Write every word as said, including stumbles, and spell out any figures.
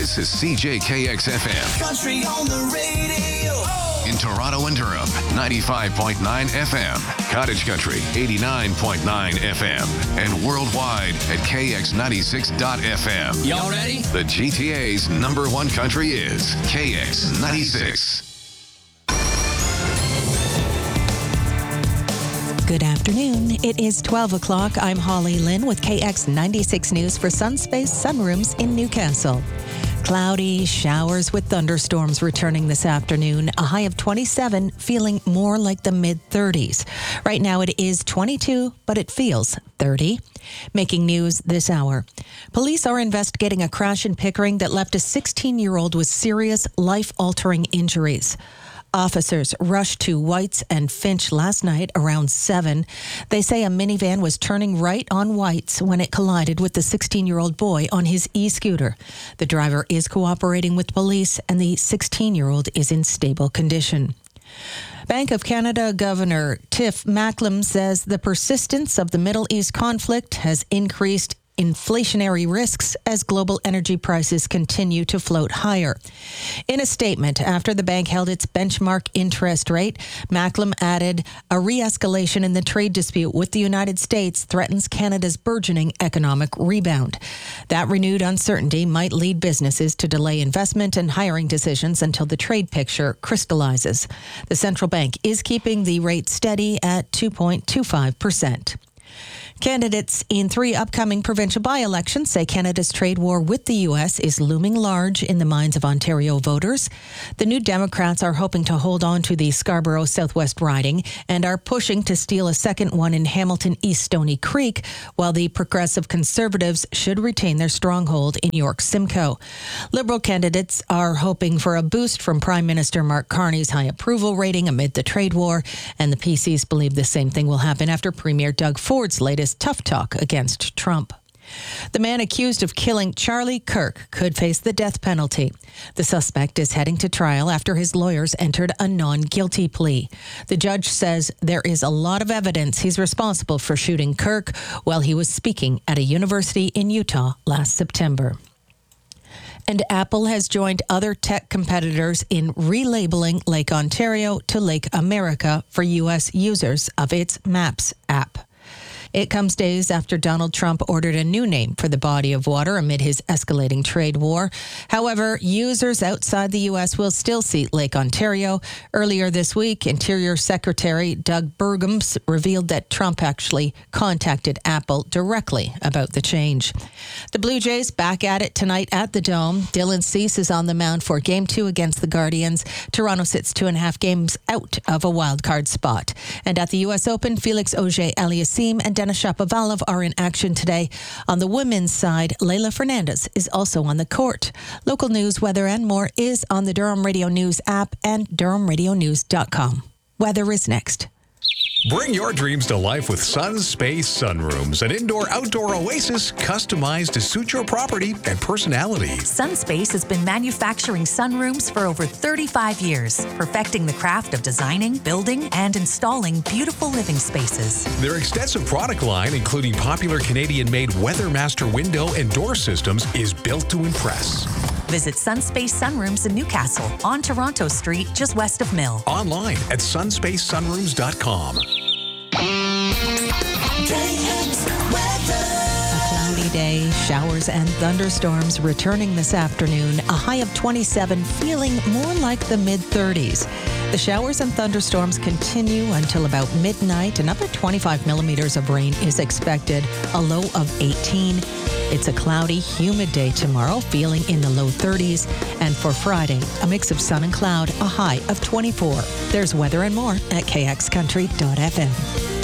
This is C J K X F M. Country on the radio. In Toronto and Durham, ninety-five point nine F M. Cottage Country, eighty-nine point nine F M. And worldwide at K X ninety-six dot F M. Y'all ready? The G T A's number one country is K X ninety-six. Good afternoon. It is twelve o'clock. I'm Holly Lynn with K X ninety-six News for Sunspace Sunrooms in Newcastle. Cloudy, showers with thunderstorms returning this afternoon. A high of twenty-seven, feeling more like the mid-thirties. Right now it is twenty-two, but it feels thirty. Making news this hour. Police are investigating a crash in Pickering that left a sixteen-year-old with serious, life-altering injuries. Officers rushed to Whites and Finch last night around seven. They say a minivan was turning right on Whites when it collided with the sixteen-year-old boy on his e-scooter. The driver is cooperating with police and the sixteen-year-old is in stable condition. Bank of Canada Governor Tiff Macklem says the persistence of the Middle East conflict has increased inflationary risks as global energy prices continue to float higher. In a statement after the bank held its benchmark interest rate, Macklem added, a re-escalation in the trade dispute with the United States threatens Canada's burgeoning economic rebound. That renewed uncertainty might lead businesses to delay investment and hiring decisions until the trade picture crystallizes. The central bank is keeping the rate steady at two point two five percent. Candidates in three upcoming provincial by-elections say Canada's trade war with the U S is looming large in the minds of Ontario voters. The New Democrats are hoping to hold on to the Scarborough Southwest riding and are pushing to steal a second one in Hamilton East Stony Creek, while the Progressive Conservatives should retain their stronghold in York Simcoe. Liberal candidates are hoping for a boost from Prime Minister Mark Carney's high approval rating amid the trade war, and the P Cs believe the same thing will happen after Premier Doug Ford's latest tough talk against Trump. The man accused of killing Charlie Kirk could face the death penalty. The suspect is heading to trial after his lawyers entered a non-guilty plea. The judge says there is a lot of evidence he's responsible for shooting Kirk while he was speaking at a university in Utah last September. And Apple has joined other tech competitors in relabeling Lake Ontario to Lake America for U S users of its Maps app. It comes days after Donald Trump ordered a new name for the body of water amid his escalating trade war. However, users outside the U S will still see Lake Ontario. Earlier this week, Interior Secretary Doug Burgum revealed that Trump actually contacted Apple directly about the change. The Blue Jays back at it tonight at the Dome. Dylan Cease is on the mound for Game two against the Guardians. Toronto sits two and a half games out of a wild card spot. And at the U S Open, Felix Auger-Aliassime and Denis Shapovalov are in action today. On the women's side, Leylah Fernandez is also on the court. Local news, weather, and more is on the Durham Radio News app and durham radio news dot com. Weather is next. Bring your dreams to life with Sunspace Sunrooms, an indoor-outdoor oasis customized to suit your property and personality. Sunspace has been manufacturing sunrooms for over thirty-five years, perfecting the craft of designing, building, and installing beautiful living spaces. Their extensive product line, including popular Canadian-made WeatherMaster window and door systems, is built to impress. Visit Sunspace Sunrooms in Newcastle on Toronto Street, just west of Mill. Online at sunspace sunrooms dot com. A cloudy day, showers and thunderstorms returning this afternoon. A high of twenty-seven, feeling more like the mid-thirties. The showers and thunderstorms continue until about midnight. Another twenty-five millimeters of rain is expected, a low of eighteen. It's a cloudy, humid day tomorrow, feeling in the low thirties. And for Friday, a mix of sun and cloud, a high of twenty-four. There's weather and more at k x country dot f m.